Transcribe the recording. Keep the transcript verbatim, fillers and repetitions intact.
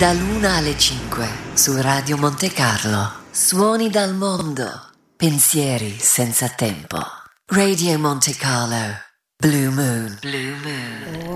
Dall'una alle cinque su Radio Monte Carlo. Suoni dal mondo. Pensieri senza tempo. Radio Monte Carlo. Blue Moon. Blue Moon.